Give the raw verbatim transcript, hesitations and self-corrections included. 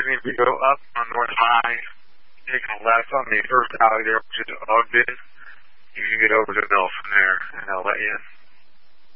advising if you go up on North High, take a left on the first alley there, which is Ogden. You can get over to Mill from there, and they'll let you in.